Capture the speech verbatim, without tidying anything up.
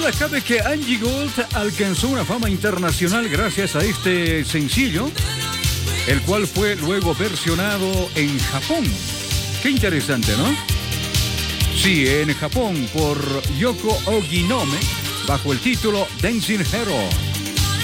duda cabe que Angie Gold alcanzó una fama internacional gracias a este sencillo, el cual fue luego versionado en Japón. Qué interesante, ¿no? Sí, en Japón por Yoko Oginome, bajo el título Dancing Hero.